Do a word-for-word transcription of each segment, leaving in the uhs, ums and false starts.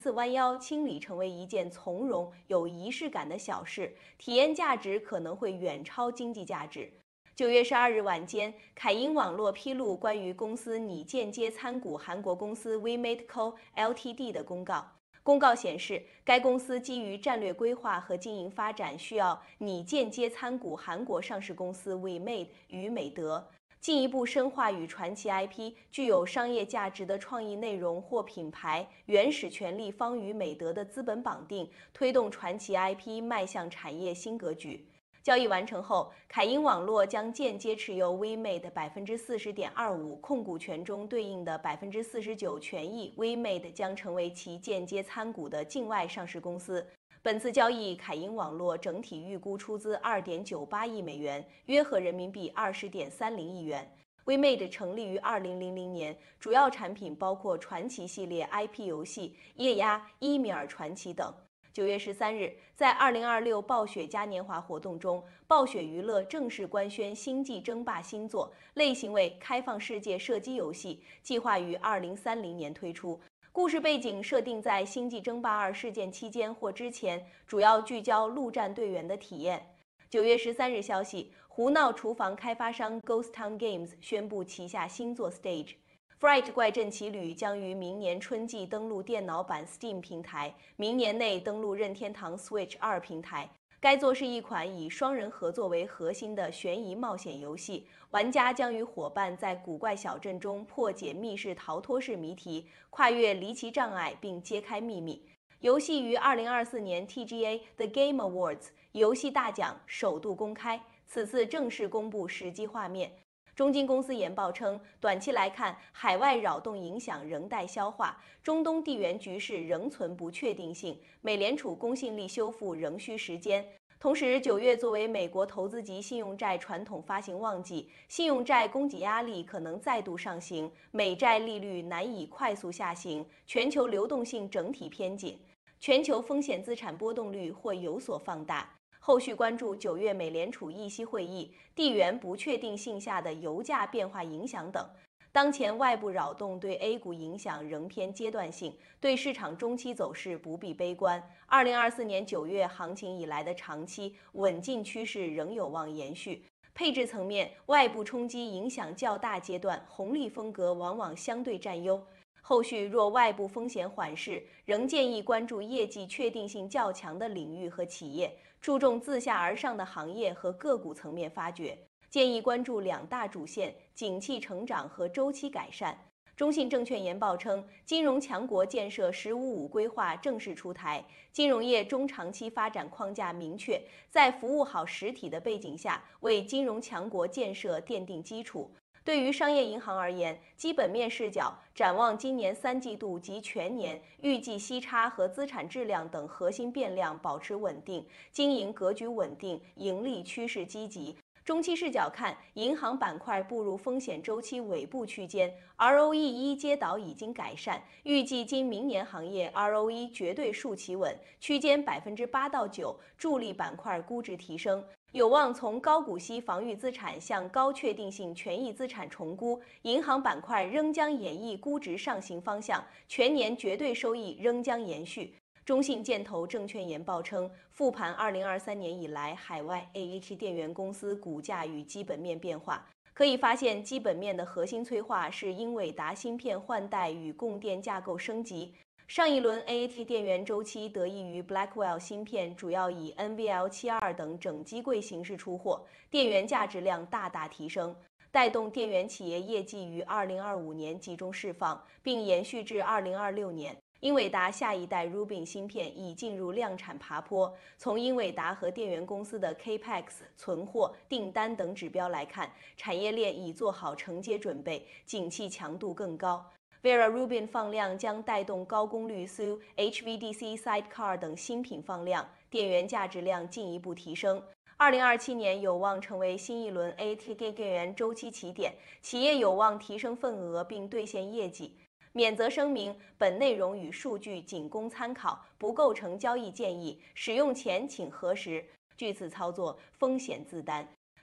次弯腰清理成为一件从容、有仪式感的小事，体验价值可能会远超经济价值。九月十二日晚间，凯银网络披露关于公司拟间接参股韩国公司 WeMadeCo Ltd 的公告。公告显示，该公司基于战略规划和经营发展需要拟间接参股韩国上市公司 WeMade 与美德。进一步深化与传奇 I P 具有商业价值的创意内容或品牌原始权利方与美德的资本绑定，推动传奇 I P 迈向产业新格局。交易完成后，凯银网络将间接持有 WeMade 百分之四十点二五控股权中对应的百分之四十九权益 ，WeMade 将成为其间接参股的境外上市公司。本次交易，凯银网络整体预估出资二点九八亿美元，约合人民币二十点三零亿元。WeMade 成立于二零零零年，主要产品包括传奇系列 I P 游戏、液压、伊米尔传奇等。九月十三日，在二零二六暴雪嘉年华活动中，暴雪娱乐正式官宣《星际争霸》新作，类型为开放世界射击游戏，计划于二零三零年推出。故事背景设定在《星际争霸二》事件期间或之前，主要聚焦陆战队员的体验。九月十三日消息，胡闹厨房开发商 Ghost Town Games 宣布旗下新作 Stage。Fright 怪阵奇旅将于明年春季登陆电脑版 Steam 平台，明年内登陆任天堂 Switch 二平台。该作是一款以双人合作为核心的悬疑冒险游戏，玩家将与伙伴在古怪小镇中破解密室逃脱式谜题，跨越离奇障碍并揭开秘密。游戏于二零二四年 T G A The Game Awards 游戏大奖首度公开，此次正式公布实际画面。中金公司研报称，短期来看，海外扰动影响仍待消化，中东地缘局势仍存不确定性，美联储公信力修复仍需时间。同时，九月作为美国投资级信用债传统发行旺季，信用债供给压力可能再度上行，美债利率难以快速下行，全球流动性整体偏紧，全球风险资产波动率或有所放大。后续关注九月美联储议息会议、地缘不确定性下的油价变化影响等。当前外部扰动对 A 股影响仍偏阶段性，对市场中期走势不必悲观。二零二四年九月行情以来的长期稳进趋势仍有望延续。配置层面，外部冲击影响较大阶段，红利风格往往相对占优。后续若外部风险缓释，仍建议关注业绩确定性较强的领域和企业，注重自下而上的行业和个股层面发掘。建议关注两大主线：景气成长和周期改善。中信证券研报称，金融强国建设“十五五”规划正式出台，金融业中长期发展框架明确，在服务好实体的背景下，为金融强国建设奠定基础。对于商业银行而言，基本面视角展望今年三季度及全年，预计息差和资产质量等核心变量保持稳定，经营格局稳定，盈利趋势积极。中期视角看，银行板块步入风险周期尾部区间 ，R O E 一阶导已经改善，预计今明年行业 R O E 绝对数企稳，区间百分之八到九，助力板块估值提升。有望从高股息防御资产向高确定性权益资产重估，银行板块仍将演绎估值上行方向，全年绝对收益仍将延续。中信建投证券研报称，复盘二零二三年以来海外 A H 电源公司股价与基本面变化，可以发现基本面的核心催化是英伟达芯片换代与供电架构升级。上一轮 A A T 电源周期得益于 Blackwell 芯片主要以 N V L 七十二 等整机柜形式出货，电源价值量大大提升，带动电源企业业绩于二零二五年集中释放，并延续至二零二六年。英伟达下一代 Rubin 芯片已进入量产爬坡，从英伟达和电源公司的 Capex、存货、订单等指标来看，产业链已做好承接准备，景气强度更高。Vera Rubin 放量将带动高功率 S U、H V D C Sidecar 等新品放量，电源价值量进一步提升。二零二七年有望成为新一轮 A T K 电源周期起点，企业有望提升份额并兑现业绩。免责声明：本内容与数据仅供参考，不构成交易建议，使用前请核实。据此操作，风险自担。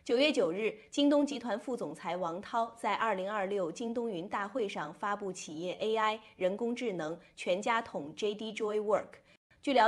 九月九日，京东集团副总裁王涛在二零二六京东云大会上发布企业 A I 人工智能全家桶 J D Joy Work。据了